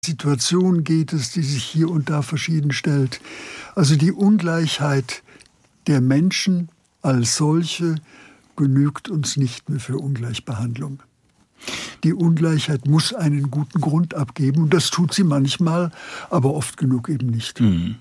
Situation geht es, die sich hier und da verschieden stellt. Also die Ungleichheit der Menschen als solche genügt uns nicht mehr für Ungleichbehandlung. Die Ungleichheit muss einen guten Grund abgeben und das tut sie manchmal, aber oft genug eben nicht. Mhm.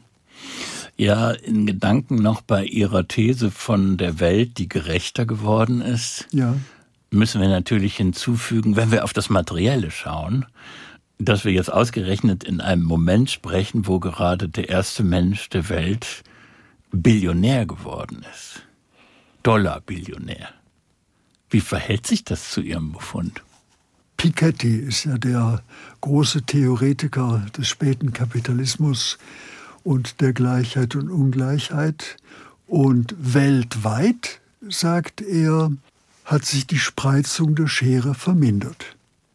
Ja, in Gedanken noch bei Ihrer These von der Welt, die gerechter geworden ist, müssen wir natürlich hinzufügen, wenn wir auf das Materielle schauen, dass wir jetzt ausgerechnet in einem Moment sprechen, wo gerade der erste Mensch der Welt Billionär geworden ist. Dollar-Billionär. Wie verhält sich das zu Ihrem Befund? Piketty ist ja der große Theoretiker des späten Kapitalismus und der Gleichheit und Ungleichheit. Und weltweit, sagt er, hat sich die Spreizung der Schere vermindert.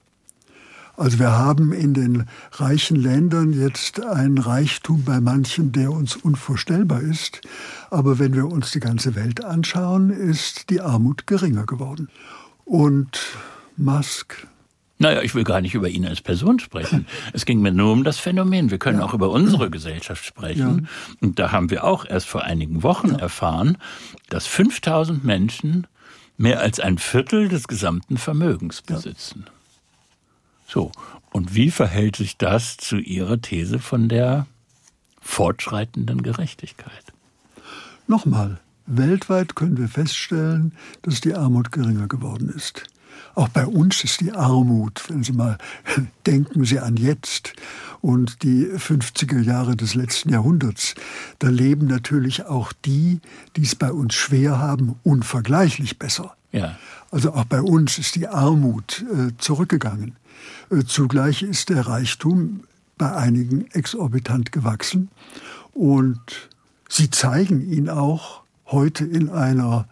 Also wir haben in den reichen Ländern jetzt einen Reichtum bei manchen, der uns unvorstellbar ist. Aber wenn wir uns die ganze Welt anschauen, ist die Armut geringer geworden. Und Musk... Naja, ich will gar nicht über ihn als Person sprechen. Es ging mir nur um das Phänomen. Wir können auch über unsere Gesellschaft sprechen. Ja. Und da haben wir auch erst vor einigen Wochen erfahren, dass 5000 Menschen mehr als ein Viertel des gesamten Vermögens besitzen. Ja. So, und wie verhält sich das zu Ihrer These von der fortschreitenden Gerechtigkeit? Nochmal, weltweit können wir feststellen, dass die Armut geringer geworden ist. Auch bei uns ist die Armut, wenn Sie mal denken Sie an jetzt und die 50er Jahre des letzten Jahrhunderts, da leben natürlich auch die es bei uns schwer haben, unvergleichlich besser. Ja. Also auch bei uns ist die Armut zurückgegangen. Zugleich ist der Reichtum bei einigen exorbitant gewachsen und sie zeigen ihn auch heute in einer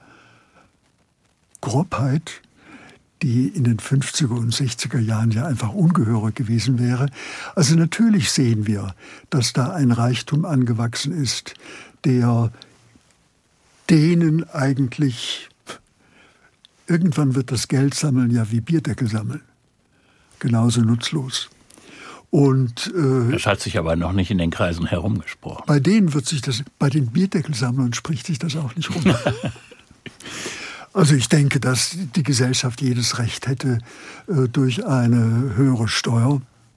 Grobheit, die in den 50er und 60er Jahren ja einfach ungehörig gewesen wäre. Also natürlich sehen wir, dass da ein Reichtum angewachsen ist, der denen eigentlich, irgendwann wird das Geld sammeln ja wie Bierdeckel sammeln. Genauso nutzlos. Und, das hat sich aber noch nicht in den Kreisen herumgesprochen. Bei denen wird sich das, bei den Bierdeckelsammlern spricht sich das auch nicht rum. Also ich denke, dass die Gesellschaft jedes Recht hätte, durch eine höhere Steuer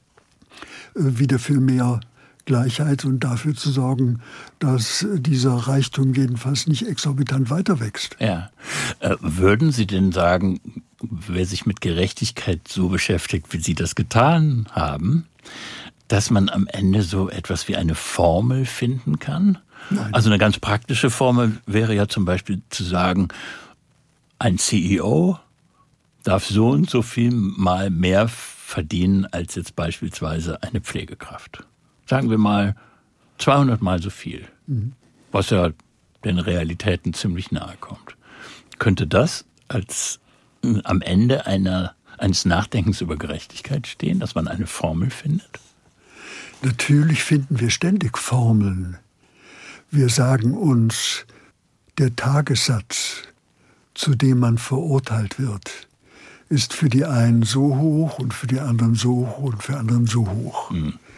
wieder für mehr Gleichheit und dafür zu sorgen, dass dieser Reichtum jedenfalls nicht exorbitant weiter wächst. Ja. Würden Sie denn sagen, wer sich mit Gerechtigkeit so beschäftigt, wie Sie das getan haben, dass man am Ende so etwas wie eine Formel finden kann? Nein. Also eine ganz praktische Formel wäre ja zum Beispiel zu sagen, ein CEO darf so und so viel mal mehr verdienen als jetzt beispielsweise eine Pflegekraft. Sagen wir mal 200 Mal so viel, was ja den Realitäten ziemlich nahe kommt. Könnte das als am Ende eines Nachdenkens über Gerechtigkeit stehen, dass man eine Formel findet? Natürlich finden wir ständig Formeln. Wir sagen uns, der Tagessatz, zu dem man verurteilt wird, ist für die einen so hoch und für die anderen so hoch und für anderen so hoch.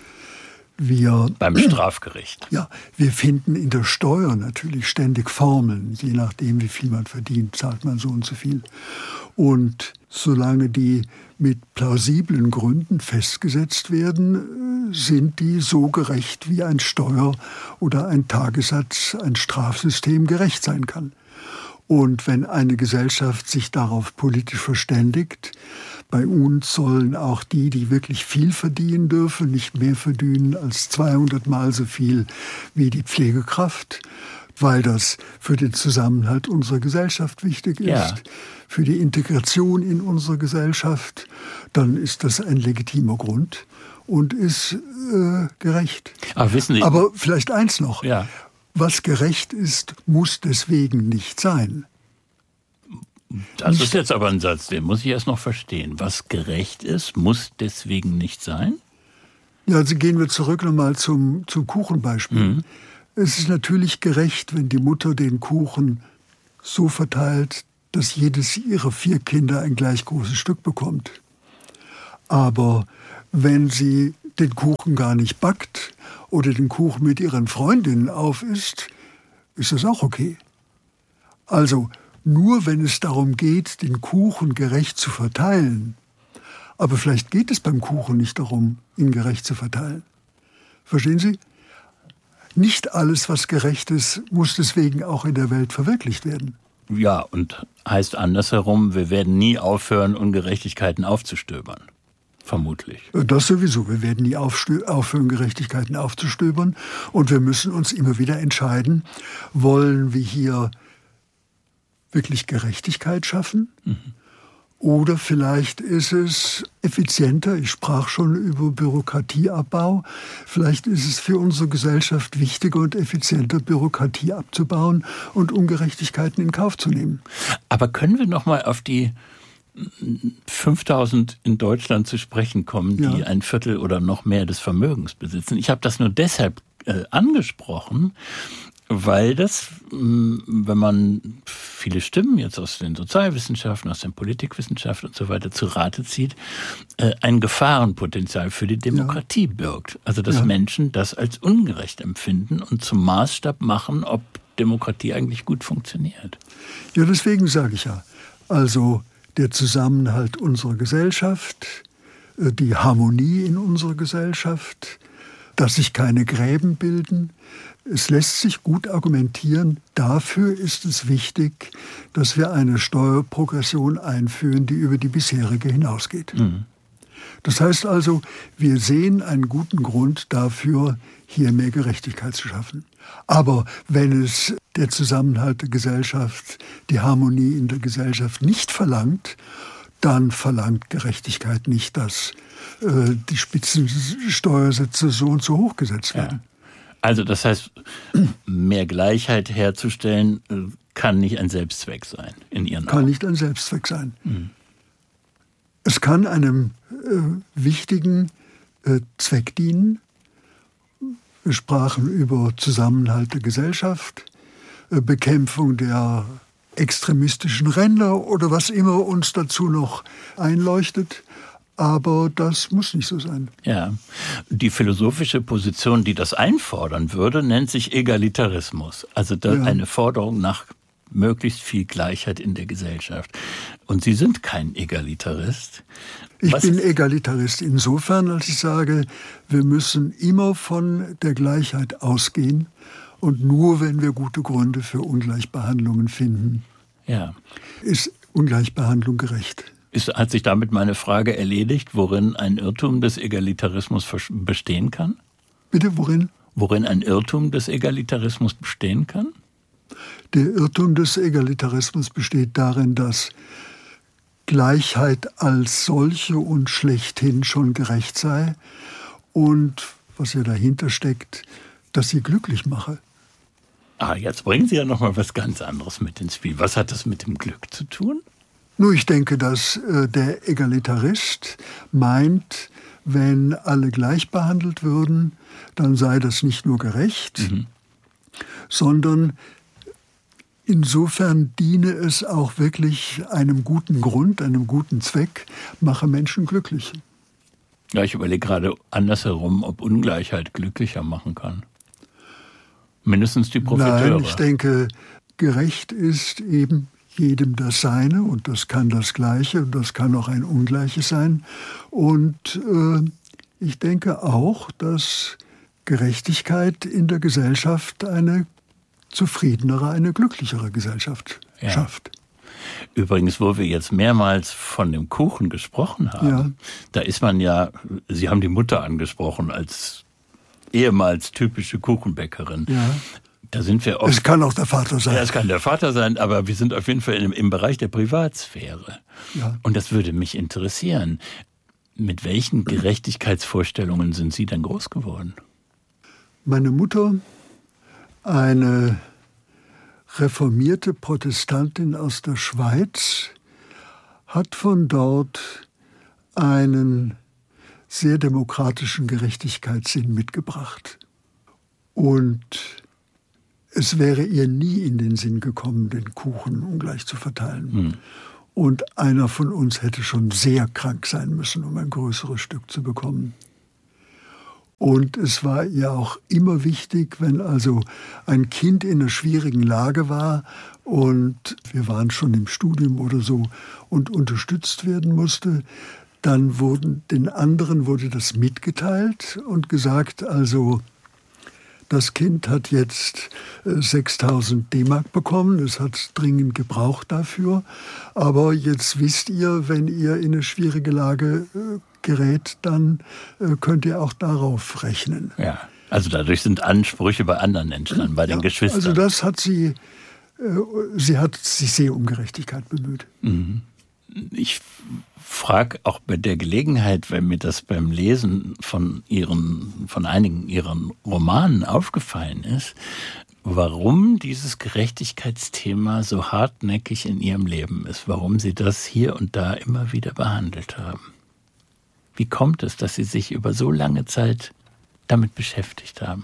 Beim Strafgericht. Ja, wir finden in der Steuer natürlich ständig Formeln. Je nachdem, wie viel man verdient, zahlt man so und so viel. Und solange die mit plausiblen Gründen festgesetzt werden, sind die so gerecht, wie ein Steuer- oder ein Tagessatz, ein Strafsystem gerecht sein kann. Und wenn eine Gesellschaft sich darauf politisch verständigt, bei uns sollen auch die wirklich viel verdienen dürfen, nicht mehr verdienen als 200 Mal so viel wie die Pflegekraft, weil das für den Zusammenhalt unserer Gesellschaft wichtig ist, für die Integration in unsere Gesellschaft, dann ist das ein legitimer Grund und ist gerecht. Aber wissen Sie, aber vielleicht eins noch. Ja. Was gerecht ist, muss deswegen nicht sein. Das ist jetzt aber ein Satz, den muss ich erst noch verstehen. Was gerecht ist, muss deswegen nicht sein? Ja, also gehen wir zurück nochmal zum Kuchenbeispiel. Es ist natürlich gerecht, wenn die Mutter den Kuchen so verteilt, dass jedes ihrer 4 Kinder ein gleich großes Stück bekommt. Aber wenn sie den Kuchen gar nicht backt oder den Kuchen mit ihren Freundinnen aufisst, ist das auch okay. Also nur wenn es darum geht, den Kuchen gerecht zu verteilen, aber vielleicht geht es beim Kuchen nicht darum, ihn gerecht zu verteilen. Verstehen Sie? Nicht alles, was gerecht ist, muss deswegen auch in der Welt verwirklicht werden. Ja, und heißt andersherum, wir werden nie aufhören, Ungerechtigkeiten aufzustöbern. Vermutlich. Das sowieso. Wir werden nie aufhören, Gerechtigkeiten aufzustöbern. Und wir müssen uns immer wieder entscheiden, wollen wir hier wirklich Gerechtigkeit schaffen? Oder vielleicht ist es effizienter, ich sprach schon über Bürokratieabbau, vielleicht ist es für unsere Gesellschaft wichtiger und effizienter, Bürokratie abzubauen und Ungerechtigkeiten in Kauf zu nehmen. Aber können wir noch mal auf die 5000 in Deutschland zu sprechen kommen, die ein Viertel oder noch mehr des Vermögens besitzen? Ich habe das nur deshalb angesprochen, weil das, wenn man viele Stimmen jetzt aus den Sozialwissenschaften, aus den Politikwissenschaften und so weiter zu Rate zieht, ein Gefahrenpotenzial für die Demokratie birgt. Also dass Menschen das als ungerecht empfinden und zum Maßstab machen, ob Demokratie eigentlich gut funktioniert. Ja, deswegen sage ich ja, also der Zusammenhalt unserer Gesellschaft, die Harmonie in unserer Gesellschaft, dass sich keine Gräben bilden. Es lässt sich gut argumentieren, dafür ist es wichtig, dass wir eine Steuerprogression einführen, die über die bisherige hinausgeht. Das heißt also, wir sehen einen guten Grund dafür, hier mehr Gerechtigkeit zu schaffen. Aber wenn es der Zusammenhalt der Gesellschaft, die Harmonie in der Gesellschaft nicht verlangt, dann verlangt Gerechtigkeit nicht, dass die Spitzensteuersätze so und so hochgesetzt werden. Also das heißt, mehr Gleichheit herzustellen, kann nicht ein Selbstzweck sein in Ihren Augen. Kann nicht ein Selbstzweck sein. Es kann einem wichtigen Zweck dienen. Wir sprachen über Zusammenhalt der Gesellschaft, Bekämpfung der extremistischen Ränder oder was immer uns dazu noch einleuchtet. Aber das muss nicht so sein. Ja, die philosophische Position, die das einfordern würde, nennt sich Egalitarismus. Also eine Forderung nach möglichst viel Gleichheit in der Gesellschaft. Und Sie sind kein Egalitarist. Ich bin Egalitarist insofern, als ich sage, wir müssen immer von der Gleichheit ausgehen. Und nur wenn wir gute Gründe für Ungleichbehandlungen finden, ist Ungleichbehandlung gerecht. Hat sich damit meine Frage erledigt, worin ein Irrtum des Egalitarismus bestehen kann? Bitte, worin? Worin ein Irrtum des Egalitarismus bestehen kann? Der Irrtum des Egalitarismus besteht darin, dass Gleichheit als solche und schlechthin schon gerecht sei und, was ja dahinter steckt, dass sie glücklich mache. Jetzt bringen Sie ja noch mal was ganz anderes mit ins Spiel. Was hat das mit dem Glück zu tun? Nur ich denke, dass der Egalitarist meint, wenn alle gleich behandelt würden, dann sei das nicht nur gerecht, sondern insofern diene es auch wirklich einem guten Grund, einem guten Zweck, mache Menschen glücklich. Ja, ich überlege gerade andersherum, ob Ungleichheit glücklicher machen kann. Mindestens die Profiteure. Nein, ich denke, gerecht ist eben jedem das Seine und das kann das Gleiche und das kann auch ein Ungleiches sein. Und ich denke auch, dass Gerechtigkeit in der Gesellschaft eine zufriedenere, eine glücklichere Gesellschaft schafft. Übrigens, wo wir jetzt mehrmals von dem Kuchen gesprochen haben, da ist man Sie haben die Mutter angesprochen als ehemals typische Kuchenbäckerin. Ja. Da sind wir oft. Es kann auch der Vater sein. Ja, es kann der Vater sein, aber wir sind auf jeden Fall im Bereich der Privatsphäre. Ja. Und das würde mich interessieren. Mit welchen Gerechtigkeitsvorstellungen sind Sie denn groß geworden? Meine Mutter, eine reformierte Protestantin aus der Schweiz, hat von dort einen sehr demokratischen Gerechtigkeitssinn mitgebracht. Und es wäre ihr nie in den Sinn gekommen, den Kuchen ungleich zu verteilen. Und einer von uns hätte schon sehr krank sein müssen, um ein größeres Stück zu bekommen. Und es war ihr auch immer wichtig, wenn also ein Kind in einer schwierigen Lage war und wir waren schon im Studium oder so und unterstützt werden musste, dann den anderen wurde das mitgeteilt und gesagt, also das Kind hat jetzt 6.000 D-Mark bekommen, es hat dringend gebraucht dafür, aber jetzt wisst ihr, wenn ihr in eine schwierige Lage gerät, dann könnt ihr auch darauf rechnen. Ja, also dadurch sind Ansprüche bei anderen entstanden, bei den Geschwistern. Also das hat sie hat sich sehr um Gerechtigkeit bemüht. Mhm. Ich frage auch bei der Gelegenheit, weil mir das beim Lesen von einigen ihren Romanen aufgefallen ist, warum dieses Gerechtigkeitsthema so hartnäckig in ihrem Leben ist, warum sie das hier und da immer wieder behandelt haben. Wie kommt es, dass Sie sich über so lange Zeit damit beschäftigt haben?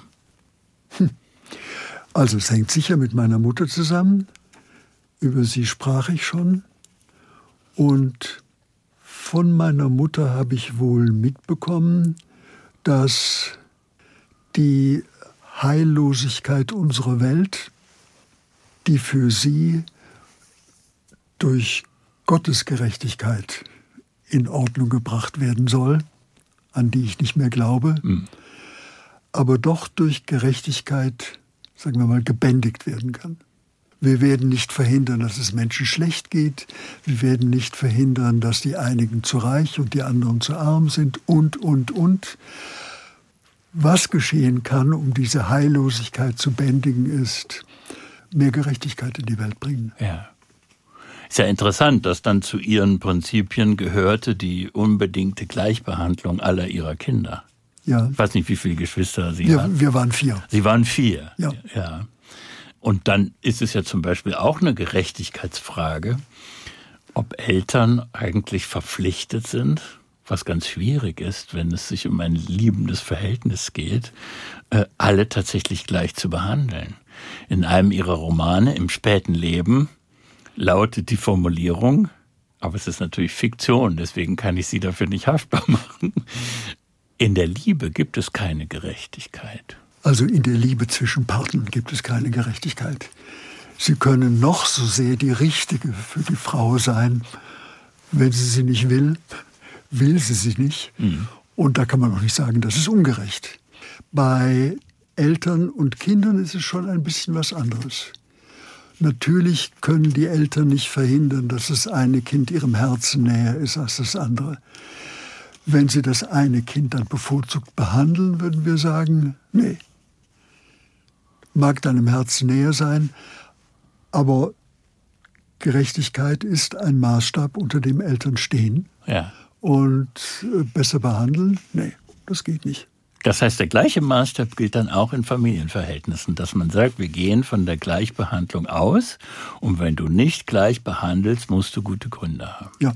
Also es hängt sicher mit meiner Mutter zusammen. Über sie sprach ich schon. Und von meiner Mutter habe ich wohl mitbekommen, dass die Heillosigkeit unserer Welt, die für sie durch Gottes Gerechtigkeit in Ordnung gebracht werden soll, an die ich nicht mehr glaube, aber doch durch Gerechtigkeit, sagen wir mal, gebändigt werden kann. Wir werden nicht verhindern, dass es Menschen schlecht geht. Wir werden nicht verhindern, dass die einigen zu reich und die anderen zu arm sind und. Was geschehen kann, um diese Heillosigkeit zu bändigen, ist mehr Gerechtigkeit in die Welt bringen. Ja. Ist ja interessant, dass dann zu Ihren Prinzipien gehörte die unbedingte Gleichbehandlung aller Ihrer Kinder. Ja. Ich weiß nicht, wie viele Geschwister Sie hatten. Wir waren 4. Sie waren 4? Ja. Und dann ist es ja zum Beispiel auch eine Gerechtigkeitsfrage, ob Eltern eigentlich verpflichtet sind, was ganz schwierig ist, wenn es sich um ein liebendes Verhältnis geht, alle tatsächlich gleich zu behandeln. In einem Ihrer Romane, Im späten Leben, lautet die Formulierung, aber es ist natürlich Fiktion, deswegen kann ich Sie dafür nicht haftbar machen, in der Liebe gibt es keine Gerechtigkeit. Also in der Liebe zwischen Partnern gibt es keine Gerechtigkeit. Sie können noch so sehr die Richtige für die Frau sein. Wenn sie nicht will, will sie nicht. Und da kann man auch nicht sagen, das ist ungerecht. Bei Eltern und Kindern ist es schon ein bisschen was anderes. Natürlich können die Eltern nicht verhindern, dass das eine Kind ihrem Herzen näher ist als das andere. Wenn sie das eine Kind dann bevorzugt behandeln, würden wir sagen, nee. Mag deinem Herzen näher sein, aber Gerechtigkeit ist ein Maßstab, unter dem Eltern stehen. Ja. Und besser behandeln, nee, das geht nicht. Das heißt, der gleiche Maßstab gilt dann auch in Familienverhältnissen, dass man sagt, wir gehen von der Gleichbehandlung aus und wenn du nicht gleich behandelst, musst du gute Gründe haben. Ja.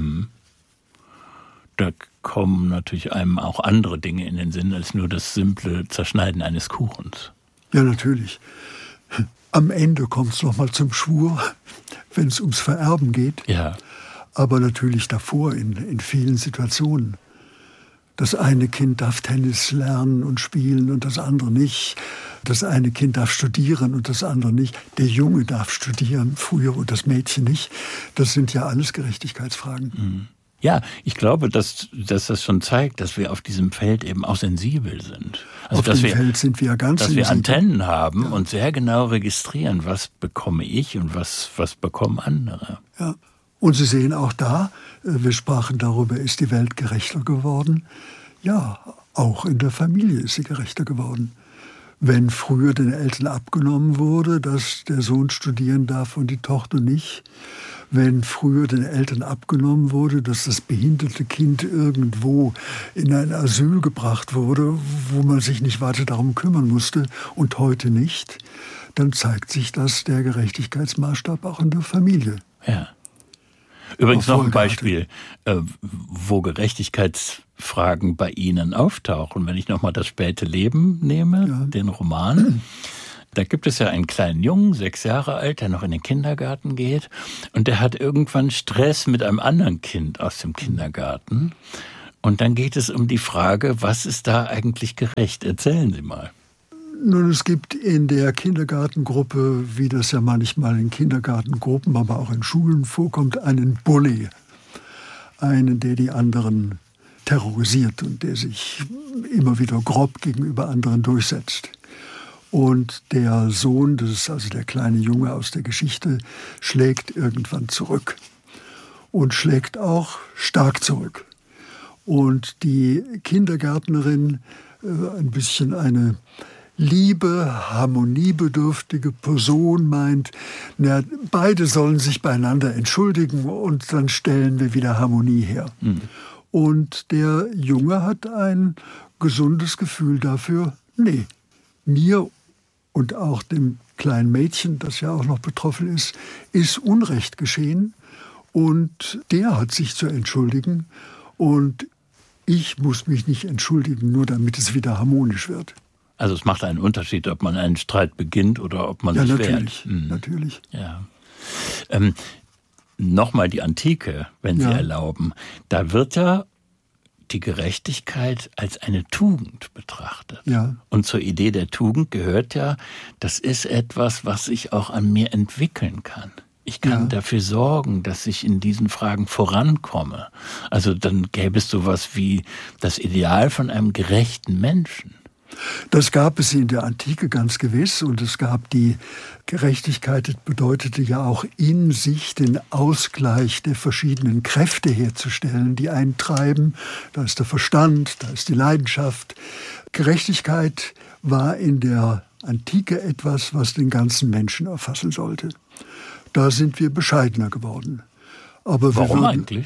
Da kommen natürlich einem auch andere Dinge in den Sinn, als nur das simple Zerschneiden eines Kuchens. Ja, natürlich. Am Ende kommt es nochmal zum Schwur, wenn es ums Vererben geht. Ja. Aber natürlich davor in vielen Situationen. Das eine Kind darf Tennis lernen und spielen und das andere nicht. Das eine Kind darf studieren und das andere nicht. Der Junge darf studieren früher und das Mädchen nicht. Das sind ja alles Gerechtigkeitsfragen. Ja, ich glaube, dass das schon zeigt, dass wir auf diesem Feld eben auch sensibel sind. Also, auf dem Feld sind wir ja ganz sensibel. Dass wir Antennen haben und sehr genau registrieren, was bekomme ich und was bekommen andere. Ja. Und Sie sehen auch da, wir sprachen darüber, ist die Welt gerechter geworden? Ja, auch in der Familie ist sie gerechter geworden. Wenn früher den Eltern abgenommen wurde, dass der Sohn studieren darf und die Tochter nicht, wenn früher den Eltern abgenommen wurde, dass das behinderte Kind irgendwo in ein Asyl gebracht wurde, wo man sich nicht weiter darum kümmern musste und heute nicht, dann zeigt sich das der Gerechtigkeitsmaßstab auch in der Familie. Ja. Übrigens noch ein Beispiel, wo Gerechtigkeitsfragen bei Ihnen auftauchen. Wenn ich nochmal das späte Leben nehme, den Roman, da gibt es ja einen kleinen Jungen, 6 Jahre alt, der noch in den Kindergarten geht. Und der hat irgendwann Stress mit einem anderen Kind aus dem Kindergarten. Und dann geht es um die Frage, was ist da eigentlich gerecht? Erzählen Sie mal. Nun, es gibt in der Kindergartengruppe, wie das ja manchmal in Kindergartengruppen, aber auch in Schulen vorkommt, einen Bully. Einen, der die anderen terrorisiert und der sich immer wieder grob gegenüber anderen durchsetzt. Und der Sohn, das ist also der kleine Junge aus der Geschichte, schlägt irgendwann zurück. Und schlägt auch stark zurück. Und die Kindergärtnerin, ein bisschen eine liebe, harmoniebedürftige Person, meint, na, beide sollen sich beieinander entschuldigen und dann stellen wir wieder Harmonie her. Und der Junge hat ein gesundes Gefühl dafür, nee, mir und auch dem kleinen Mädchen, das ja auch noch betroffen ist Unrecht geschehen und der hat sich zu entschuldigen und ich muss mich nicht entschuldigen, nur damit es wieder harmonisch wird. Also es macht einen Unterschied, ob man einen Streit beginnt oder ob man sich natürlich, wehrt. Natürlich. Ja. Nochmal die Antike, wenn Sie erlauben. Da wird ja die Gerechtigkeit als eine Tugend betrachtet. Ja. Und zur Idee der Tugend gehört ja, das ist etwas, was ich auch an mir entwickeln kann. Ich kann dafür sorgen, dass ich in diesen Fragen vorankomme. Also dann gäbe es sowas wie das Ideal von einem gerechten Menschen. Das gab es in der Antike ganz gewiss und es gab die Gerechtigkeit, das bedeutete ja auch in sich den Ausgleich der verschiedenen Kräfte herzustellen, die einen treiben. Da ist der Verstand, da ist die Leidenschaft. Gerechtigkeit war in der Antike etwas, was den ganzen Menschen erfassen sollte. Da sind wir bescheidener geworden. Aber warum eigentlich?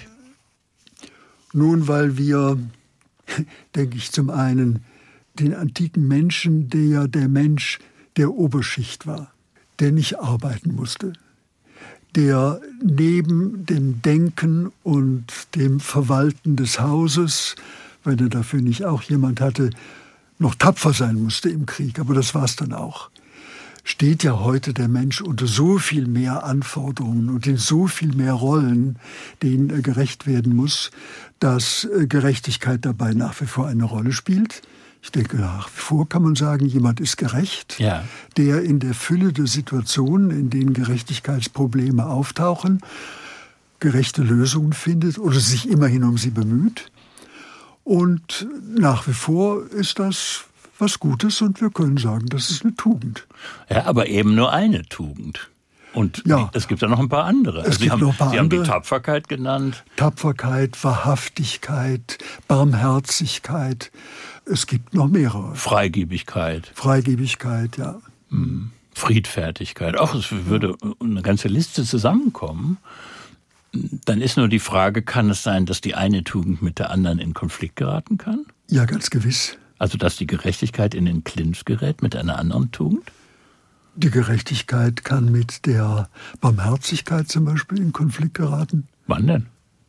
Nun, weil wir, denke ich, zum einen den antiken Menschen, der ja der Mensch der Oberschicht war, der nicht arbeiten musste, der neben dem Denken und dem Verwalten des Hauses, wenn er dafür nicht auch jemand hatte, noch tapfer sein musste im Krieg, aber das war es dann auch. Steht ja heute der Mensch unter so viel mehr Anforderungen und in so viel mehr Rollen, denen er gerecht werden muss, dass Gerechtigkeit dabei nach wie vor eine Rolle spielt. Ich denke, nach wie vor kann man sagen, jemand ist gerecht, der in der Fülle der Situationen, in denen Gerechtigkeitsprobleme auftauchen, gerechte Lösungen findet oder sich immerhin um sie bemüht. Und nach wie vor ist das was Gutes und wir können sagen, das ist eine Tugend. Ja, aber eben nur eine Tugend. Und es gibt ja noch ein paar andere. Sie haben die Tapferkeit genannt. Tapferkeit, Wahrhaftigkeit, Barmherzigkeit. Es gibt noch mehrere. Freigebigkeit, ja. Friedfertigkeit. Auch es würde eine ganze Liste zusammenkommen. Dann ist nur die Frage, kann es sein, dass die eine Tugend mit der anderen in Konflikt geraten kann? Ja, ganz gewiss. Also dass die Gerechtigkeit in den Clinch gerät mit einer anderen Tugend? Die Gerechtigkeit kann mit der Barmherzigkeit zum Beispiel in Konflikt geraten. Wann denn?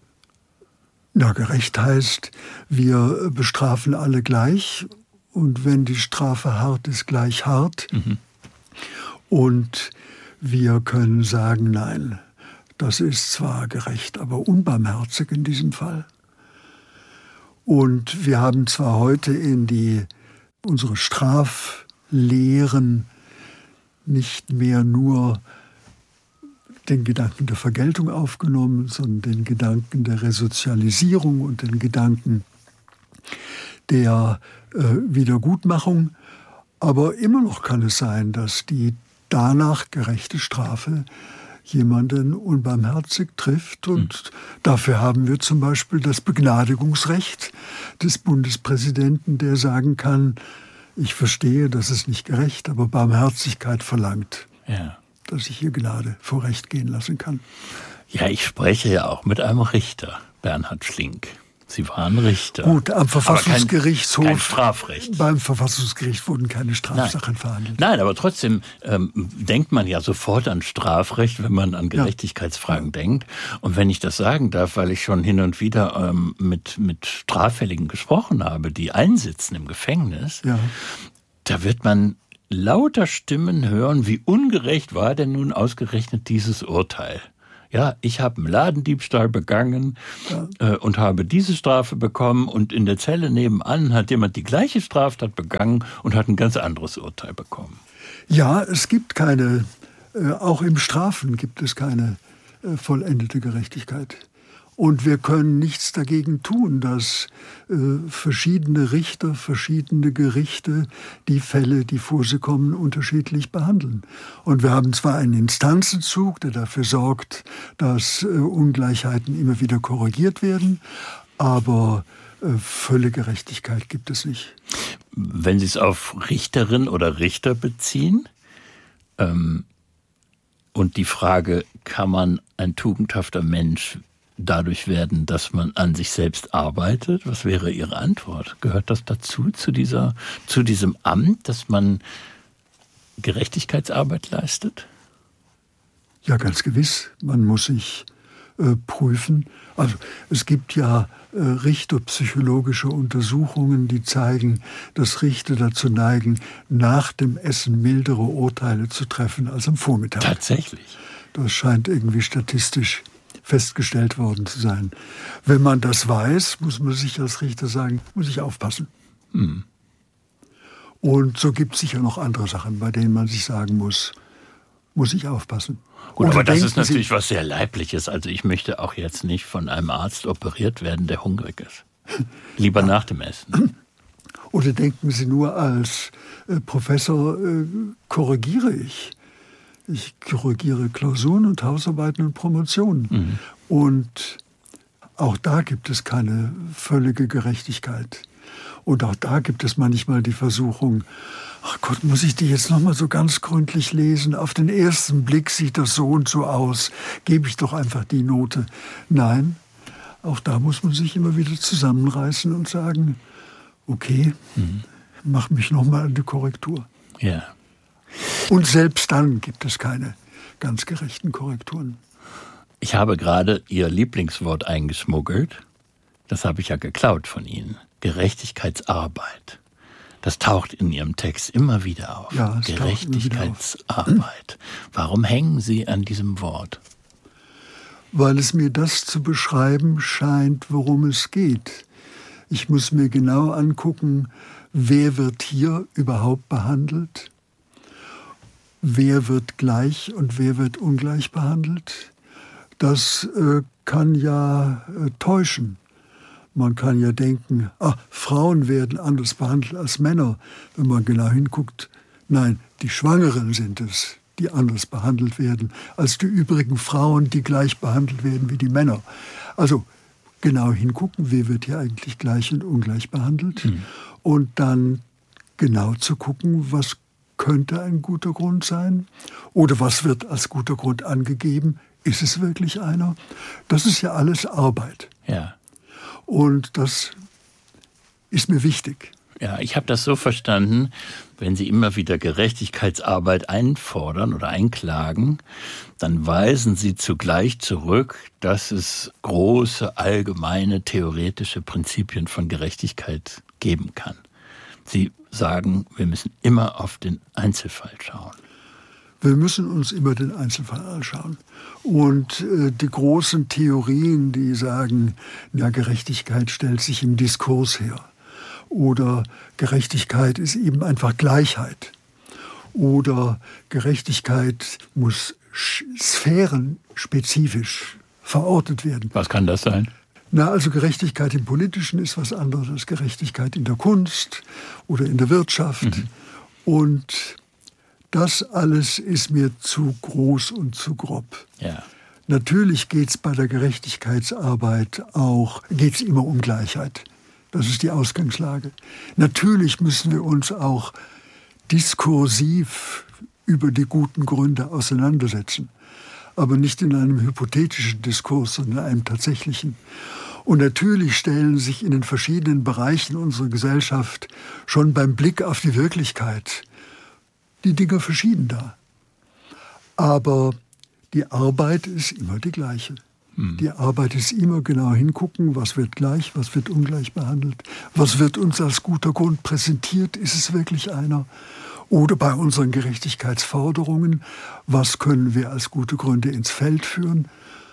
Na, gerecht heißt, wir bestrafen alle gleich und wenn die Strafe hart ist, gleich hart. Und wir können sagen, nein, das ist zwar gerecht, aber unbarmherzig in diesem Fall. Und wir haben zwar heute in unsere Straflehren nicht mehr nur den Gedanken der Vergeltung aufgenommen, sondern den Gedanken der Resozialisierung und den Gedanken der Wiedergutmachung. Aber immer noch kann es sein, dass die danach gerechte Strafe jemanden unbarmherzig trifft. Und dafür haben wir zum Beispiel das Begnadigungsrecht des Bundespräsidenten, der sagen kann, ich verstehe, das ist nicht gerecht, aber Barmherzigkeit verlangt, dass ich hier Gnade vor Recht gehen lassen kann. Ja, ich spreche ja auch mit einem Richter, Bernhard Schlink. Sie waren Richter. Gut, am Verfassungsgerichtshof. Kein Strafrecht. Beim Verfassungsgericht wurden keine Strafsachen verhandelt. Nein, aber trotzdem denkt man ja sofort an Strafrecht, wenn man an Gerechtigkeitsfragen denkt. Und wenn ich das sagen darf, weil ich schon hin und wieder mit Straffälligen gesprochen habe, die einsitzen im Gefängnis, da wird man lauter Stimmen hören, wie ungerecht war denn nun ausgerechnet dieses Urteil. Ja, ich habe einen Ladendiebstahl begangen und habe diese Strafe bekommen und in der Zelle nebenan hat jemand die gleiche Straftat begangen und hat ein ganz anderes Urteil bekommen. Ja, es gibt keine, auch im Strafen gibt es keine vollendete Gerechtigkeit. Und wir können nichts dagegen tun, dass verschiedene Richter, verschiedene Gerichte die Fälle, die vor sie kommen, unterschiedlich behandeln. Und wir haben zwar einen Instanzenzug, der dafür sorgt, dass Ungleichheiten immer wieder korrigiert werden, aber völlige Gerechtigkeit gibt es nicht. Wenn Sie es auf Richterin oder Richter beziehen, und die Frage, kann man ein tugendhafter Mensch dadurch werden, dass man an sich selbst arbeitet? Was wäre Ihre Antwort? Gehört das dazu, zu diesem Amt, dass man Gerechtigkeitsarbeit leistet? Ja, ganz gewiss. Man muss sich prüfen. Also es gibt ja richterpsychologische Untersuchungen, die zeigen, dass Richter dazu neigen, nach dem Essen mildere Urteile zu treffen als am Vormittag. Tatsächlich? Das scheint irgendwie statistisch festgestellt worden zu sein. Wenn man das weiß, muss man sich als Richter sagen, muss ich aufpassen. Hm. Und so gibt es sicher noch andere Sachen, bei denen man sich sagen muss ich aufpassen. Gut, aber das ist natürlich was sehr Leibliches. Also ich möchte auch jetzt nicht von einem Arzt operiert werden, der hungrig ist. Lieber nach dem Essen. Oder denken Sie nur, als Professor korrigiere ich. Ich korrigiere Klausuren und Hausarbeiten und Promotionen. Mhm. Und auch da gibt es keine völlige Gerechtigkeit. Und auch da gibt es manchmal die Versuchung, ach Gott, muss ich die jetzt nochmal so ganz gründlich lesen? Auf den ersten Blick sieht das so und so aus. Gebe ich doch einfach die Note. Nein, auch da muss man sich immer wieder zusammenreißen und sagen, okay, mach mich nochmal an die Korrektur. Ja. Und selbst dann gibt es keine ganz gerechten Korrekturen. Ich habe gerade Ihr Lieblingswort eingeschmuggelt. Das habe ich ja geklaut von Ihnen. Gerechtigkeitsarbeit. Das taucht in Ihrem Text immer wieder auf. Ja, Gerechtigkeitsarbeit. Warum hängen Sie an diesem Wort? Weil es mir das zu beschreiben scheint, worum es geht. Ich muss mir genau angucken, wer wird hier überhaupt behandelt? Wer wird gleich und wer wird ungleich behandelt? Das kann ja täuschen. Man kann ja denken, Frauen werden anders behandelt als Männer. Wenn man genau hinguckt, nein, die Schwangeren sind es, die anders behandelt werden als die übrigen Frauen, die gleich behandelt werden wie die Männer. Also genau hingucken, wer wird hier eigentlich gleich und ungleich behandelt. Und dann genau zu gucken, was könnte ein guter Grund sein? Oder was wird als guter Grund angegeben? Ist es wirklich einer? Das ist ja alles Arbeit. Ja. Und das ist mir wichtig. Ja, ich habe das so verstanden, wenn Sie immer wieder Gerechtigkeitsarbeit einfordern oder einklagen, dann weisen Sie zugleich zurück, dass es große, allgemeine, theoretische Prinzipien von Gerechtigkeit geben kann. Sie sagen, wir müssen immer auf den Einzelfall schauen. Wir müssen uns immer den Einzelfall anschauen. Und die großen Theorien, die sagen, ja, Gerechtigkeit stellt sich im Diskurs her. Oder Gerechtigkeit ist eben einfach Gleichheit. Oder Gerechtigkeit muss sphärenspezifisch verortet werden. Was kann das sein? Na, also Gerechtigkeit im Politischen ist was anderes als Gerechtigkeit in der Kunst oder in der Wirtschaft. Und das alles ist mir zu groß und zu grob. Ja. Natürlich geht es bei der Gerechtigkeitsarbeit geht's immer um Gleichheit. Das ist die Ausgangslage. Natürlich müssen wir uns auch diskursiv über die guten Gründe auseinandersetzen. Aber nicht in einem hypothetischen Diskurs, sondern in einem tatsächlichen. Und natürlich stellen sich in den verschiedenen Bereichen unserer Gesellschaft schon beim Blick auf die Wirklichkeit die Dinge verschieden dar. Aber die Arbeit ist immer die gleiche. Die Arbeit ist immer genau hingucken, was wird gleich, was wird ungleich behandelt, was wird uns als guter Grund präsentiert, ist es wirklich einer? Oder bei unseren Gerechtigkeitsforderungen, was können wir als gute Gründe ins Feld führen?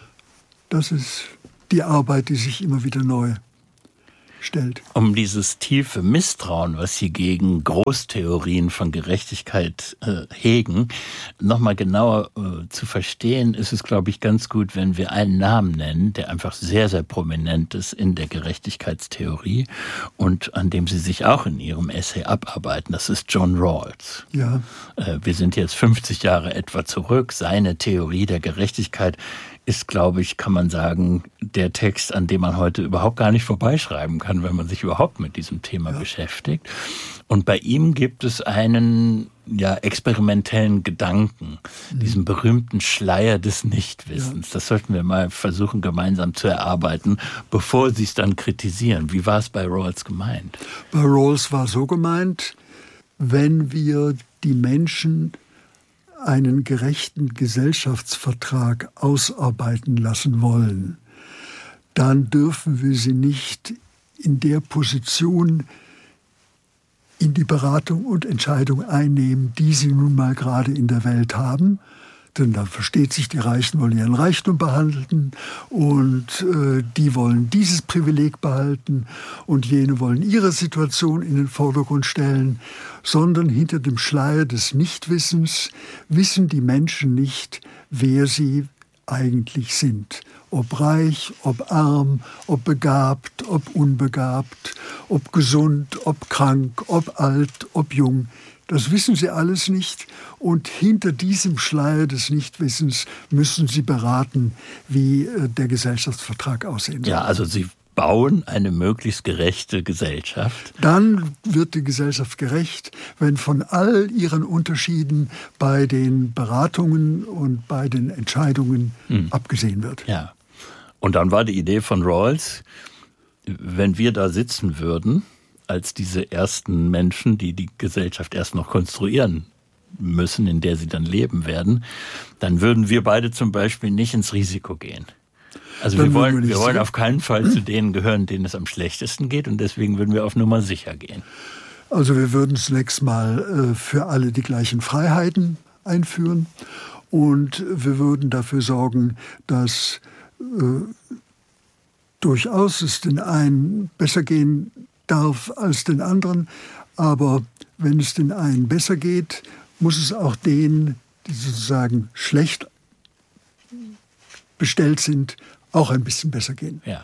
Das ist die Arbeit, die sich immer wieder neu stellt. Um dieses tiefe Misstrauen, was Sie gegen Großtheorien von Gerechtigkeit hegen, nochmal genauer zu verstehen, ist es, glaube ich, ganz gut, wenn wir einen Namen nennen, der einfach sehr, sehr prominent ist in der Gerechtigkeitstheorie und an dem Sie sich auch in Ihrem Essay abarbeiten. Das ist John Rawls. Ja. Wir sind jetzt 50 Jahre etwa zurück. Seine Theorie der Gerechtigkeit ist, glaube ich, kann man sagen, der Text, an dem man heute überhaupt gar nicht vorbeischreiben kann, wenn man sich überhaupt mit diesem Thema beschäftigt. Und bei ihm gibt es einen experimentellen Gedanken, diesen berühmten Schleier des Nichtwissens. Ja. Das sollten wir mal versuchen, gemeinsam zu erarbeiten, bevor Sie es dann kritisieren. Wie war es bei Rawls gemeint? Bei Rawls war so gemeint, wenn wir die Menschen einen gerechten Gesellschaftsvertrag ausarbeiten lassen wollen, dann dürfen wir sie nicht in der Position in die Beratung und Entscheidung einnehmen, die sie nun mal gerade in der Welt haben. Denn da versteht sich, die Reichen wollen ihren Reichtum behalten und die wollen dieses Privileg behalten und jene wollen ihre Situation in den Vordergrund stellen, sondern hinter dem Schleier des Nichtwissens wissen die Menschen nicht, wer sie eigentlich sind. Ob reich, ob arm, ob begabt, ob unbegabt, ob gesund, ob krank, ob alt, ob jung. Das wissen sie alles nicht und hinter diesem Schleier des Nichtwissens müssen sie beraten, wie der Gesellschaftsvertrag aussehen soll. Ja, also Sie bauen eine möglichst gerechte Gesellschaft. Dann wird die Gesellschaft gerecht, wenn von all ihren Unterschieden bei den Beratungen und bei den Entscheidungen abgesehen wird. Ja, und dann war die Idee von Rawls, wenn wir da sitzen würden, als diese ersten Menschen, die die Gesellschaft erst noch konstruieren müssen, in der sie dann leben werden, dann würden wir beide zum Beispiel nicht ins Risiko gehen. Also wir wollen auf keinen Fall zu denen gehören, denen es am schlechtesten geht und deswegen würden wir auf Nummer sicher gehen. Also wir würden zunächst mal für alle die gleichen Freiheiten einführen und wir würden dafür sorgen, dass durchaus es den einen besser gehen darf als den anderen, aber wenn es den einen besser geht, muss es auch denen, die sozusagen schlecht bestellt sind, auch ein bisschen besser gehen. Ja.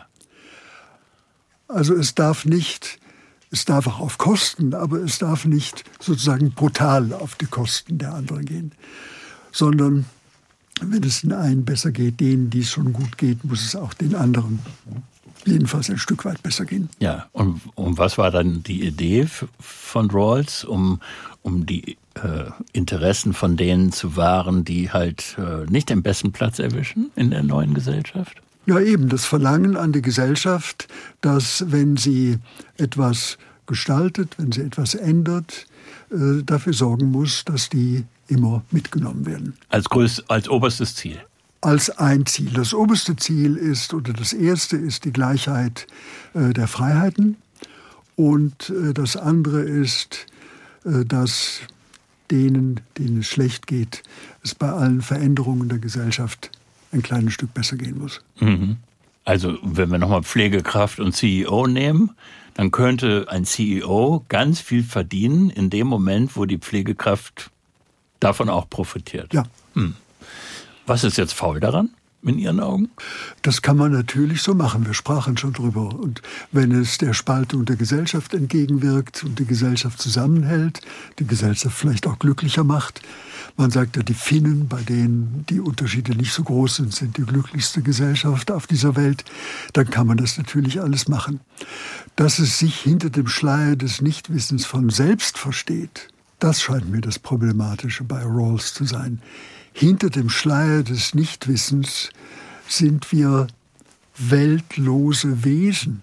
Also es darf auch auf Kosten, aber es darf nicht sozusagen brutal auf die Kosten der anderen gehen, sondern wenn es den einen besser geht, denen, die es schon gut geht, muss es auch den anderen jedenfalls ein Stück weit besser gehen. Ja, und was war dann die Idee von Rawls, um die Interessen von denen zu wahren, die halt nicht den besten Platz erwischen in der neuen Gesellschaft? Ja, eben das Verlangen an die Gesellschaft, dass wenn sie etwas gestaltet, wenn sie etwas ändert, dafür sorgen muss, dass die immer mitgenommen werden. Als oberstes Ziel? Als ein Ziel. Das oberste Ziel ist, oder das erste ist die Gleichheit der Freiheiten. Und das andere ist, dass denen es schlecht geht, es bei allen Veränderungen der Gesellschaft ein kleines Stück besser gehen muss. Mhm. Also wenn wir nochmal Pflegekraft und CEO nehmen, dann könnte ein CEO ganz viel verdienen in dem Moment, wo die Pflegekraft davon auch profitiert. Ja. Was ist jetzt faul daran, in Ihren Augen? Das kann man natürlich so machen. Wir sprachen schon drüber. Und wenn es der Spaltung der Gesellschaft entgegenwirkt und die Gesellschaft zusammenhält, die Gesellschaft vielleicht auch glücklicher macht. Man sagt ja, die Finnen, bei denen die Unterschiede nicht so groß sind, sind die glücklichste Gesellschaft auf dieser Welt. Dann kann man das natürlich alles machen. Dass es sich hinter dem Schleier des Nichtwissens von selbst versteht, das scheint mir das Problematische bei Rawls zu sein. Hinter dem Schleier des Nichtwissens sind wir weltlose Wesen,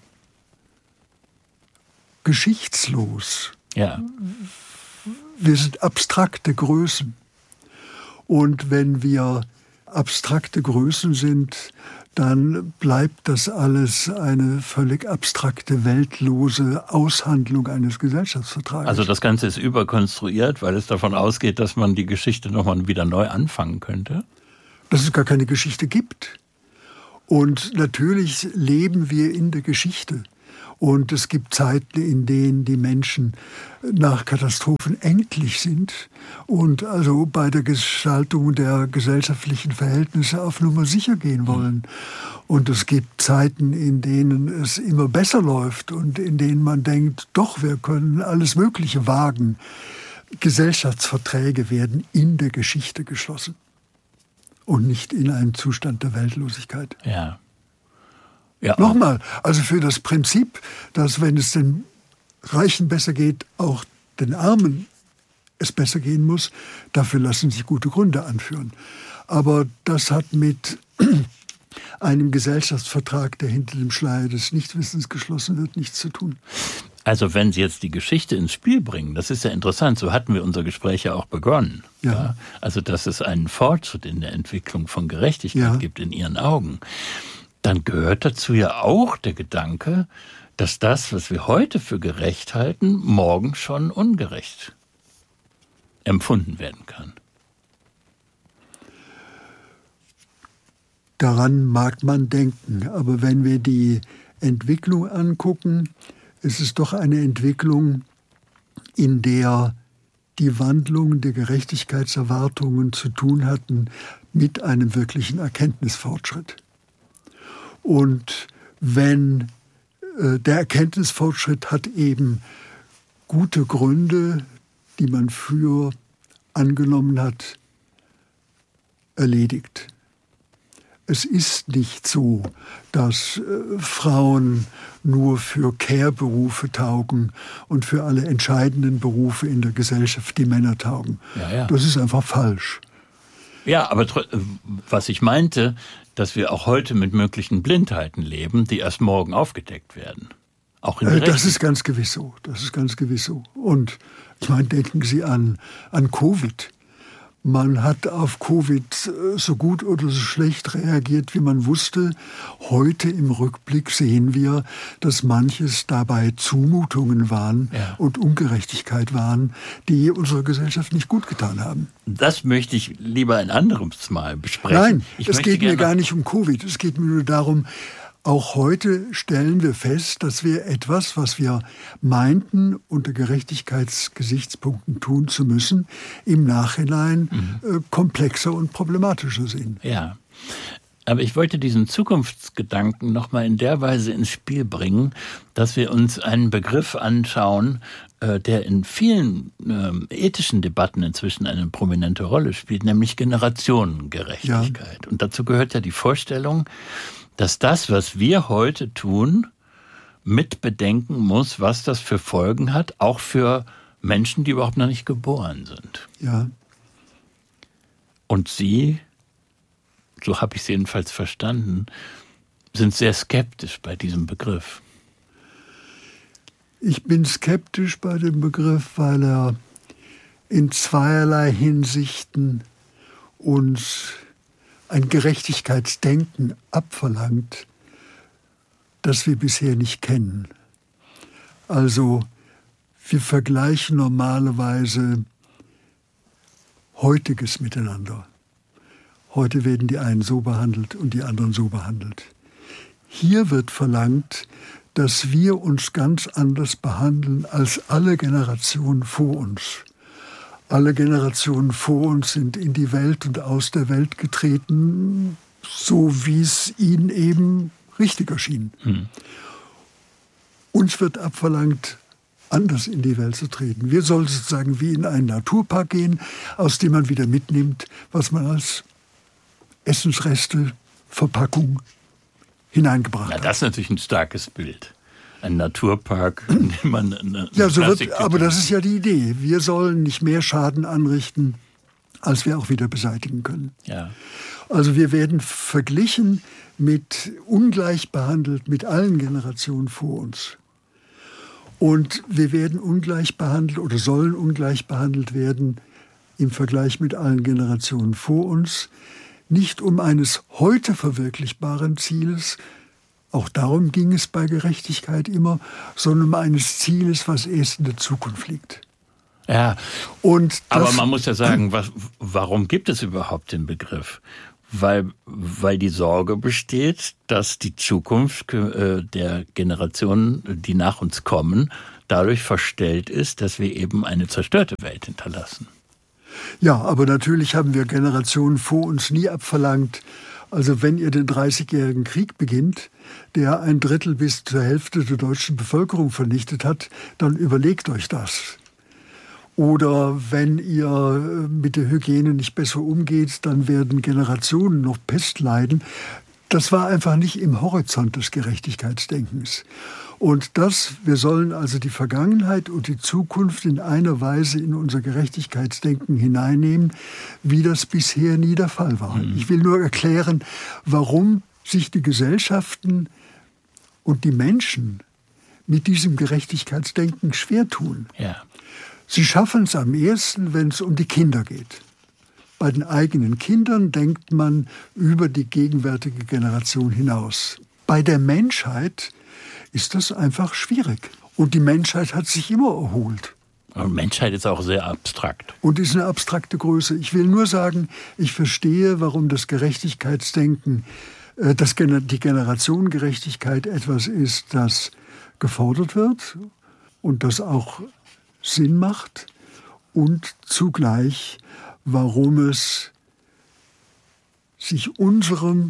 geschichtslos. Ja. Wir sind abstrakte Größen. Und wenn wir abstrakte Größen sind, dann bleibt das alles eine völlig abstrakte, weltlose Aushandlung eines Gesellschaftsvertrages. Also das Ganze ist überkonstruiert, weil es davon ausgeht, dass man die Geschichte nochmal wieder neu anfangen könnte? Dass es gar keine Geschichte gibt. Und natürlich leben wir in der Geschichte. Und es gibt Zeiten, in denen die Menschen nach Katastrophen ängstlich sind und also bei der Gestaltung der gesellschaftlichen Verhältnisse auf Nummer sicher gehen wollen. Und es gibt Zeiten, in denen es immer besser läuft und in denen man denkt, doch, wir können alles Mögliche wagen. Gesellschaftsverträge werden in der Geschichte geschlossen und nicht in einem Zustand der Weltlosigkeit. Ja. Nochmal, also für das Prinzip, dass wenn es den Reichen besser geht, auch den Armen es besser gehen muss, dafür lassen sich gute Gründe anführen. Aber das hat mit einem Gesellschaftsvertrag, der hinter dem Schleier des Nichtwissens geschlossen wird, nichts zu tun. Also wenn Sie jetzt die Geschichte ins Spiel bringen, das ist ja interessant, so hatten wir unser Gespräch ja auch begonnen. Ja. Also dass es einen Fortschritt in der Entwicklung von Gerechtigkeit gibt in Ihren Augen. Dann gehört dazu ja auch der Gedanke, dass das, was wir heute für gerecht halten, morgen schon ungerecht empfunden werden kann. Daran mag man denken, aber wenn wir die Entwicklung angucken, ist es doch eine Entwicklung, in der die Wandlung der Gerechtigkeitserwartungen zu tun hatten mit einem wirklichen Erkenntnisfortschritt. Und wenn der Erkenntnisfortschritt hat eben gute Gründe, die man früher angenommen hat, erledigt. Es ist nicht so, dass Frauen nur für Care-Berufe taugen und für alle entscheidenden Berufe in der Gesellschaft die Männer taugen. Ja. Das ist einfach falsch. Ja, aber was ich meinte, dass wir auch heute mit möglichen Blindheiten leben, die erst morgen aufgedeckt werden. Auch in das ist ganz gewiss so. Das ist ganz gewiss so. Und ich meine, denken Sie an Covid. Man hat auf Covid so gut oder so schlecht reagiert, wie man wusste. Heute im Rückblick sehen wir, dass manches dabei Zumutungen waren und Ungerechtigkeit waren, die unserer Gesellschaft nicht gut getan haben. Das möchte ich lieber ein anderes Mal besprechen. Nein, es geht mir gar nicht um Covid. Es geht mir nur darum, auch heute stellen wir fest, dass wir etwas, was wir meinten, unter Gerechtigkeitsgesichtspunkten tun zu müssen, im Nachhinein komplexer und problematischer sehen. Ja, aber ich wollte diesen Zukunftsgedanken noch mal in der Weise ins Spiel bringen, dass wir uns einen Begriff anschauen, der in vielen ethischen Debatten inzwischen eine prominente Rolle spielt, nämlich Generationengerechtigkeit. Ja. Und dazu gehört ja die Vorstellung, dass das, was wir heute tun, mit bedenken muss, was das für Folgen hat, auch für Menschen, die überhaupt noch nicht geboren sind. Ja. Und Sie, so habe ich es jedenfalls verstanden, sind sehr skeptisch bei diesem Begriff. Ich bin skeptisch bei dem Begriff, weil er in zweierlei Hinsichten uns ein Gerechtigkeitsdenken abverlangt, das wir bisher nicht kennen. Also wir vergleichen normalerweise heutiges miteinander. Heute werden die einen so behandelt und die anderen so behandelt. Hier wird verlangt, dass wir uns ganz anders behandeln als alle Generationen vor uns. Alle Generationen vor uns sind in die Welt und aus der Welt getreten, so wie es ihnen eben richtig erschien. Uns wird abverlangt, anders in die Welt zu treten. Wir sollen sozusagen wie in einen Naturpark gehen, aus dem man wieder mitnimmt, was man als Essensreste, Verpackung hineingebracht hat. Das ist natürlich ein starkes Bild. Ein Naturpark, in dem man aber das ist ja die Idee. Wir sollen nicht mehr Schaden anrichten, als wir auch wieder beseitigen können. Ja. Also wir werden verglichen ungleich behandelt mit allen Generationen vor uns. Und wir werden ungleich behandelt oder sollen ungleich behandelt werden im Vergleich mit allen Generationen vor uns. Nicht um eines heute verwirklichbaren Zieles, auch darum ging es bei Gerechtigkeit immer, sondern um eines Zieles, was erst in der Zukunft liegt. Ja, aber man muss ja sagen, warum gibt es überhaupt den Begriff? Weil die Sorge besteht, dass die Zukunft der Generationen, die nach uns kommen, dadurch verstellt ist, dass wir eben eine zerstörte Welt hinterlassen. Ja, aber natürlich haben wir Generationen vor uns nie abverlangt. Also wenn ihr den 30-jährigen Krieg beginnt, der 1/3 bis zur Hälfte der deutschen Bevölkerung vernichtet hat, dann überlegt euch das. Oder wenn ihr mit der Hygiene nicht besser umgeht, dann werden Generationen noch Pest leiden. Das war einfach nicht im Horizont des Gerechtigkeitsdenkens. Und wir sollen also die Vergangenheit und die Zukunft in einer Weise in unser Gerechtigkeitsdenken hineinnehmen, wie das bisher nie der Fall war. Ich will nur erklären, warum sich die Gesellschaften und die Menschen mit diesem Gerechtigkeitsdenken schwer tun. Ja. Sie schaffen es am ehesten, wenn es um die Kinder geht. Bei den eigenen Kindern denkt man über die gegenwärtige Generation hinaus. Bei der Menschheit ist das einfach schwierig. Und die Menschheit hat sich immer erholt. Und Menschheit ist auch sehr abstrakt. Und ist eine abstrakte Größe. Ich will nur sagen, ich verstehe, warum das Gerechtigkeitsdenken, die Generationengerechtigkeit etwas ist, das gefordert wird und das auch Sinn macht und zugleich, warum es sich unserem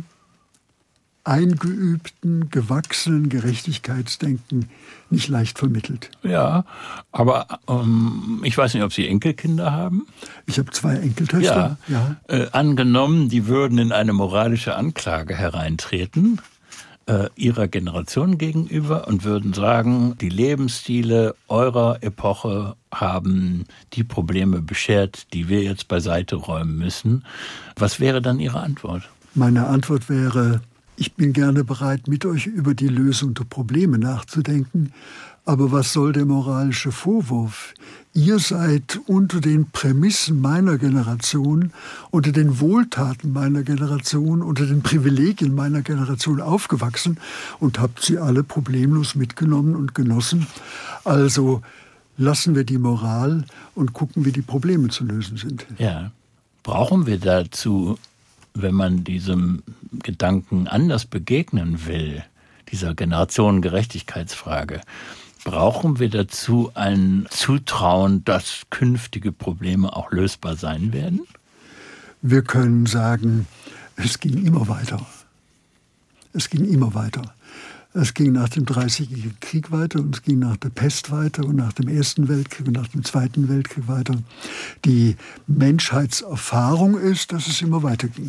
eingeübten, gewachsenen Gerechtigkeitsdenken nicht leicht vermittelt. Ja, aber ich weiß nicht, ob Sie Enkelkinder haben? Ich habe 2 Enkeltöchter. Ja. Angenommen, die würden in eine moralische Anklage hereintreten, ihrer Generation gegenüber, und würden sagen, die Lebensstile eurer Epoche haben die Probleme beschert, die wir jetzt beiseite räumen müssen. Was wäre dann Ihre Antwort? Meine Antwort wäre: Ich bin gerne bereit, mit euch über die Lösung der Probleme nachzudenken. Aber was soll der moralische Vorwurf? Ihr seid unter den Prämissen meiner Generation, unter den Wohltaten meiner Generation, unter den Privilegien meiner Generation aufgewachsen und habt sie alle problemlos mitgenommen und genossen. Also lassen wir die Moral und gucken, wie die Probleme zu lösen sind. Ja. Brauchen wir dazu, wenn man diesem Gedanken anders begegnen will, dieser Generationengerechtigkeitsfrage, brauchen wir dazu ein Zutrauen, dass künftige Probleme auch lösbar sein werden? Wir können sagen, es ging immer weiter. Es ging immer weiter. Es ging nach dem 30-jährigen Krieg weiter und es ging nach der Pest weiter und nach dem Ersten Weltkrieg und nach dem Zweiten Weltkrieg weiter. Die Menschheitserfahrung ist, dass es immer weiterging.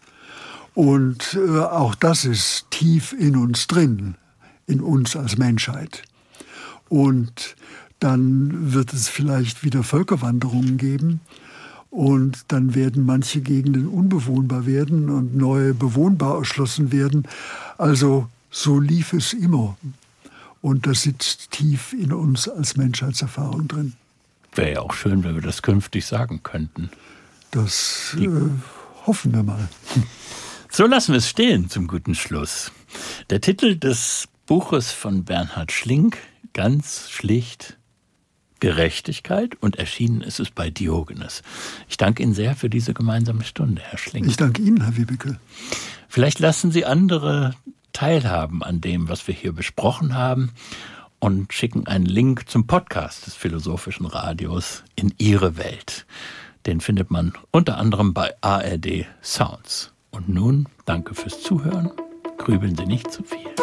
Und auch das ist tief in uns drin, in uns als Menschheit. Und dann wird es vielleicht wieder Völkerwanderungen geben und dann werden manche Gegenden unbewohnbar werden und neue bewohnbar erschlossen werden. Also so lief es immer. Und das sitzt tief in uns als Menschheitserfahrung drin. Wäre ja auch schön, wenn wir das künftig sagen könnten. Das hoffen wir mal. So lassen wir es stehen zum guten Schluss. Der Titel des Buches von Bernhard Schlink, ganz schlicht Gerechtigkeit, und erschienen ist es bei Diogenes. Ich danke Ihnen sehr für diese gemeinsame Stunde, Herr Schlink. Ich danke Ihnen, Herr Wiebeke. Vielleicht lassen Sie andere teilhaben an dem, was wir hier besprochen haben, und schicken einen Link zum Podcast des Philosophischen Radios in Ihre Welt. Den findet man unter anderem bei ARD Sounds. Und nun, danke fürs Zuhören. Grübeln Sie nicht zu viel.